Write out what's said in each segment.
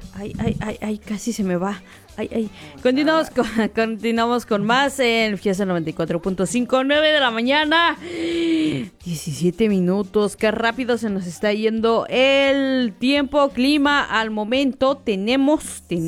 Ay, casi se me va. Ay. Continuamos con más en Fiesta 94.5, 9 de la mañana. 17 minutos. Qué rápido se nos está yendo el tiempo. Clima al momento. Tenemos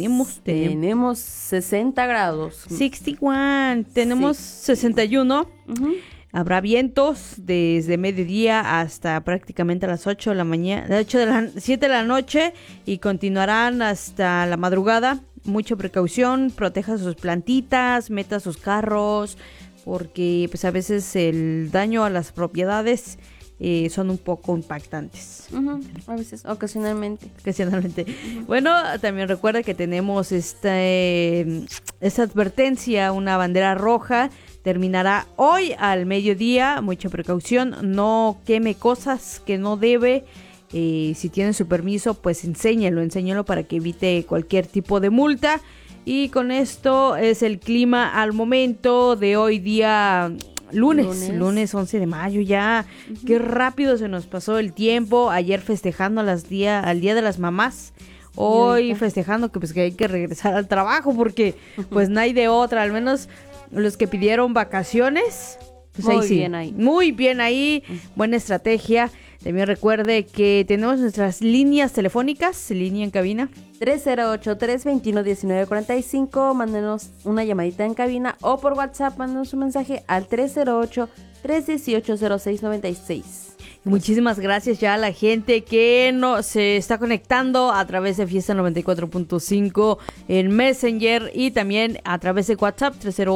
60 grados. 61. Tenemos 61. Uh-huh. Habrá vientos desde mediodía hasta prácticamente a las 8 de la mañana, 7 de la noche, y continuarán hasta la madrugada. Mucha precaución, proteja sus plantitas, meta sus carros, porque pues a veces el daño a las propiedades son un poco impactantes. Uh-huh. A veces, ocasionalmente. Uh-huh. Bueno, también recuerda que tenemos esta advertencia, una bandera roja. Terminará hoy al mediodía. Mucha precaución, no queme cosas que no debe. Si tiene su permiso, pues enséñalo para que evite cualquier tipo de multa. Y con esto es el clima al momento de hoy día lunes 11 de mayo ya. Uh-huh. Qué rápido se nos pasó el tiempo. Ayer festejando al Día de las Mamás. Hoy festejando que hay que regresar al trabajo porque pues no hay de otra, al menos los que pidieron vacaciones, pues muy bien ahí, buena estrategia. También recuerde que tenemos nuestras líneas telefónicas, línea en cabina 308-321-1945, mándenos una llamadita en cabina o por WhatsApp, mándenos un mensaje al 308-318-0696. Muchísimas gracias ya a la gente que se está conectando a través de Fiesta 94.5 en Messenger y también a través de WhatsApp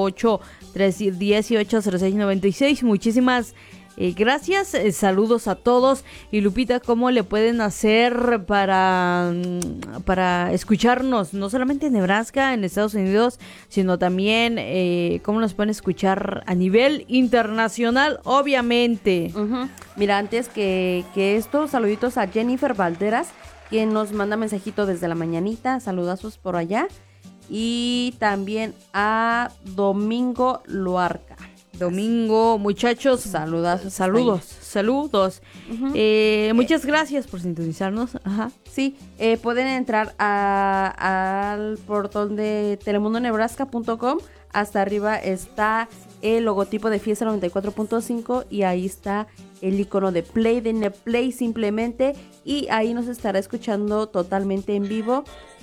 308-318-0696. Muchísimas gracias, saludos a todos. Y Lupita, ¿cómo le pueden hacer para escucharnos? No solamente en Nebraska, en Estados Unidos, sino también cómo nos pueden escuchar a nivel internacional, obviamente. Uh-huh. Mira, antes que esto, saluditos a Jennifer Valderas, quien nos manda mensajito desde la mañanita, saludazos por allá. Y también a Domingo Luarca. Domingo, muchachos, saludos. Uh-huh. Muchas gracias por sintonizarnos. Ajá. Sí, pueden entrar al portal de telemundonebraska.com. Hasta arriba está el logotipo de Fiesta 94.5 y ahí está el icono de Play, de Play simplemente, y ahí nos estará escuchando totalmente en vivo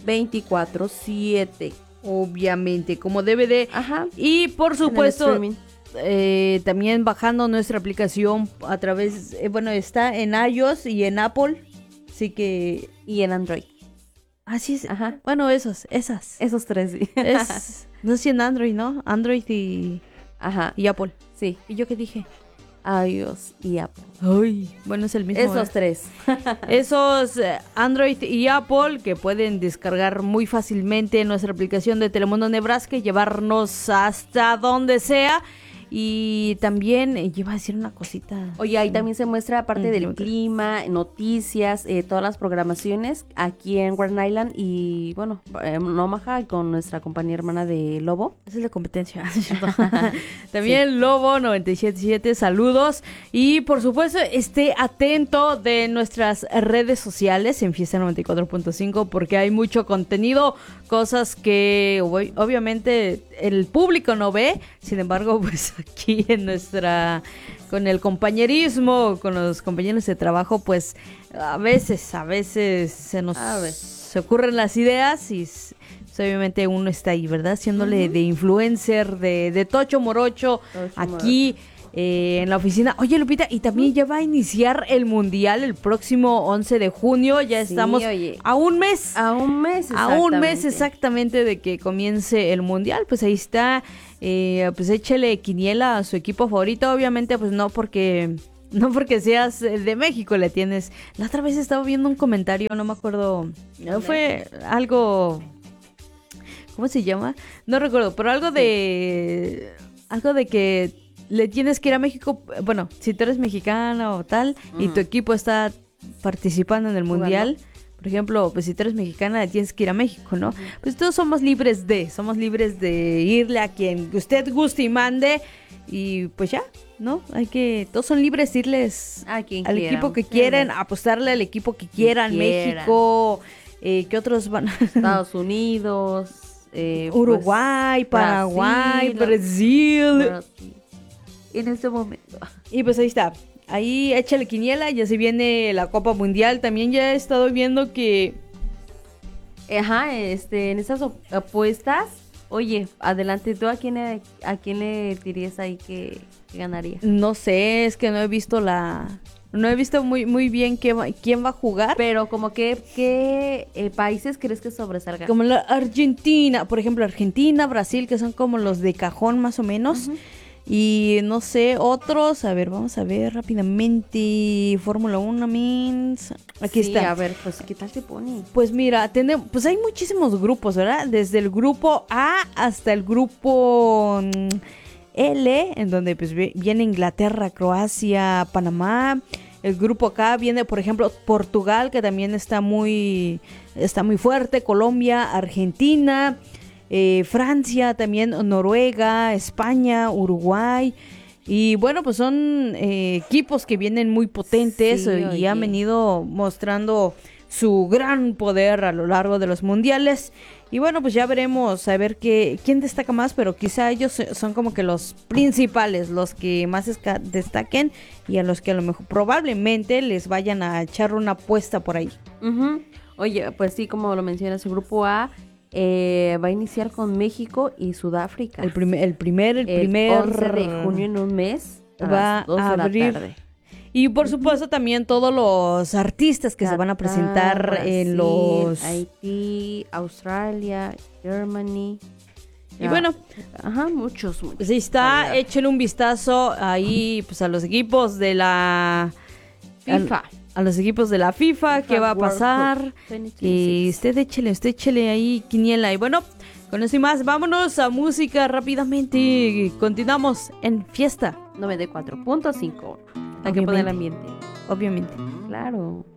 24/7. Obviamente, como debe de. Ajá. Y por supuesto, también bajando nuestra aplicación a través, está en iOS y en Apple, así que... Y en Android. Así es. Ajá. Bueno, esos tres, sí. No sé si en Android, ¿no? Android y... Ajá. Y Apple. Sí. ¿Y yo qué dije? iOS y Apple. Ay, bueno, es el mismo. Esos tres. Esos Android y Apple que pueden descargar muy fácilmente en nuestra aplicación de Telemundo Nebraska y llevarnos hasta donde sea. Y también, iba a decir una cosita. Oye, ahí también se muestra, aparte del clima, noticias, todas las programaciones aquí en Grand Island y, en Omaha con nuestra compañía hermana de Lobo. Esa es la competencia. También sí. Lobo 97.7, saludos. Y, por supuesto, esté atento de nuestras redes sociales en Fiesta 94.5 porque hay mucho contenido, cosas que obviamente el público no ve, sin embargo, pues aquí con el compañerismo, con los compañeros de trabajo, pues a veces se ocurren las ideas y obviamente uno está ahí, ¿verdad? Haciéndole de influencer, de Tocho Morocho, aquí en la oficina. Oye, Lupita, y también ya va a iniciar el Mundial el próximo 11 de junio. Ya estamos a un mes. A un mes exactamente de que comience el Mundial. Pues ahí está. Pues échele quiniela a su equipo favorito. Obviamente, pues no porque seas de México le tienes. La otra vez estaba viendo un comentario, no me acuerdo. Fue algo... ¿Cómo se llama? No recuerdo, pero algo de que le tienes que ir a México, bueno, si tú eres mexicana o tal, y tu equipo está participando en el Mundial, por ejemplo, pues si tú eres mexicana, le tienes que ir a México, ¿no? Pues todos somos libres de irle a quien usted guste y mande, y pues ya, ¿no? Todos son libres de irles al equipo que quieren, apostarle al equipo que quieran, México, ¿Qué otros van? Estados Unidos, Uruguay, pues, Paraguay, Brasil. Brasil. En este momento. Y pues ahí está. Ahí échale quiniela, ya se viene la Copa Mundial. También ya he estado viendo que... Ajá, en esas apuestas, oye, adelante, ¿tú a quién le dirías ahí que ganaría? No sé, es que no he visto No he visto muy bien quién va a jugar. Pero como que, ¿qué países crees que sobresalgan? Como la Argentina, por ejemplo, Argentina, Brasil, que son como los de cajón más o menos. Ujú. Y no sé, otros, a ver, vamos a ver rápidamente. Fórmula 1 means. Aquí Sí, está. a ver, pues, ¿qué tal te pone? Pues mira, pues hay muchísimos grupos, ¿verdad? Desde el grupo A hasta el grupo L, en donde pues viene Inglaterra, Croacia, Panamá. El grupo acá viene, por ejemplo, Portugal, que también está muy fuerte. Colombia, Argentina, Francia, también Noruega, España, Uruguay. Y bueno, pues son equipos que vienen muy potentes, Sí, y oye. han venido mostrando su gran poder a lo largo de los mundiales. Y bueno, pues ya veremos a ver quién destaca más, pero quizá ellos son como que los principales, los que más destaquen, y a los que a lo mejor probablemente les vayan a echar una apuesta por ahí. Ujú. Oye, pues sí, como lo mencionas, el grupo A va a iniciar con México y Sudáfrica. El primer 11 de junio, en un mes, a va las 2 a de la abrir. tarde. Y por supuesto también todos los artistas que se van a presentar Qatar, en Brasil, los... Haití, Australia, Germany. Y bueno, Ajá, muchos. pues ahí está, Variedad. échenle un vistazo ahí pues a los equipos de la FIFA. a los equipos de la FIFA, qué va a World pasar. Cup 2026. Y usted échele ahí quiniela. Y bueno, con eso y más, vámonos a música rápidamente. Continuamos en fiesta, 94.5. Hay que Obviamente. poner el ambiente. obviamente. Claro.